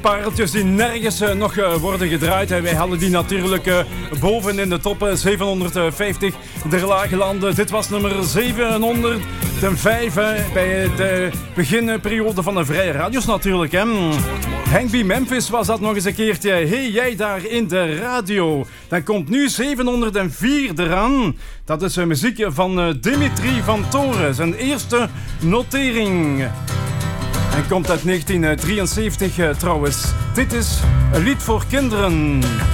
Pareltjes die nergens nog worden gedraaid. Wij hadden die natuurlijk boven in de top 750 der lage landen. Dit was nummer 705 bij de beginperiode van de vrije radios natuurlijk. Hè. Hank B. Memphis was dat nog eens een keertje. Hey, jij daar in de radio. Dan komt nu 704 eraan. Dat is muziek van Dimitri van Toren. Zijn eerste notering. En komt uit 1973 trouwens. Dit is een lied voor kinderen.